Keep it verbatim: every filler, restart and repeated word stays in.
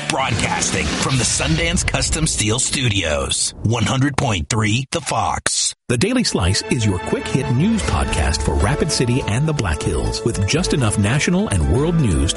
Broadcasting from the Sundance Custom Steel Studios. one hundred point three The Fox. The Daily Slice is your quick-hit news podcast for Rapid City and the Black Hills with just enough national and world news